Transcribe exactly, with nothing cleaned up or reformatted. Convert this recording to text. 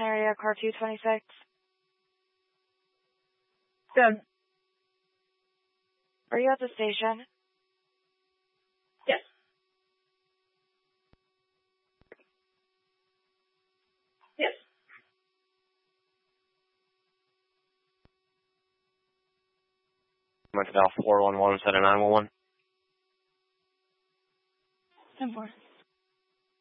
area, car two twenty-six. Good. Are you at the station? Yes. Yes. Went to dial four one one, set a nine one one. ten four.